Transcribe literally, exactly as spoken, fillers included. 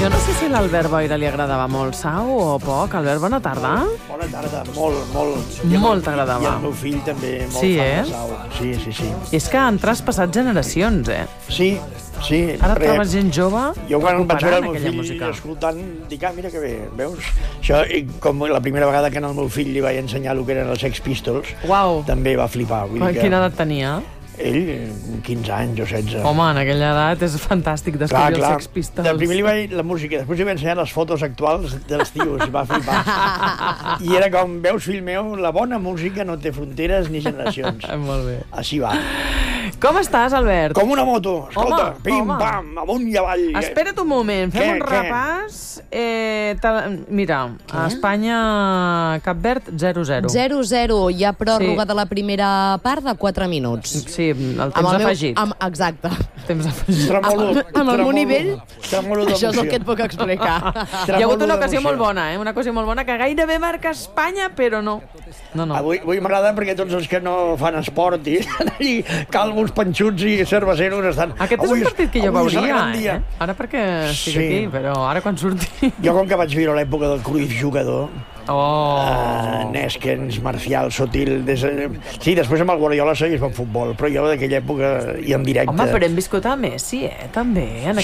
Jo no sé si a l'Albert Boira li agradava molt Sau o poc. Albert, bona tarda. Bona tarda, molt, molt. Molt t'agradava. I el meu fill també, molt Sí, fan eh? de Sau. Sí, sí, sí. És que han traspassat generacions, eh? Sí, sí. Ara re- trobes gent jove Jo quan vaig veure recuperant el meu aquella fill música. escoltant, dic, ah, mira que bé, veus? Això, i com la primera vegada que al meu fill li vaig ensenyar el que eren els Sex Pistols, Uau, també va flipar. Vull dir que quina edat tenia? ell, quinze anys o setze. Home, en aquella edat és fantàstic Clar, descobrir clar. els Sex Pistols. De primer li vaig la música, després li vaig ensenyar les fotos actuals dels tios, i va flipar. I era com, veus, fill meu, la bona música no té fronteres ni generacions. Molt bé. Així va. Com estàs, Albert? Com una moto, escolta, Home, pim, home. pam, amunt i avall. Espera't un moment, fem Què, un què? repàs. Eh, te... Mira, a Espanya, Cap Verd, zero zero. zero zero. Hi ha pròrroga Sí. de la primera part de quatre minuts. Sí, el temps Amb el meu- afegit. Amb, exacte. Temps afegit. Tremolo, Amb- amb el meu tremolo, nivell, tremolo Això és el d'emoció. que et puc explicar. Hi ha hagut una ocasió d'emoció. molt bona, eh? Una ocasió molt bona que gairebé marca Espanya, però no. No, no. Avui, avui m'agrada perquè tots els que no fan esport i estan allí calvos, panxuts i cerveseros estan... Aquest és Avui un partit que jo avui és el veuria, gran dia. eh? Ara perquè estic Sí. aquí, però ara quan surti... Jo, com que vaig viure l'època del Cruyff jugador, Oh! uh, Neskens, Marcial, Sotil... Des... Sí, després amb el Guardiola seguís amb futbol, però jo d'aquella època i en directe... Home, però hem viscut a Messi, eh? També, en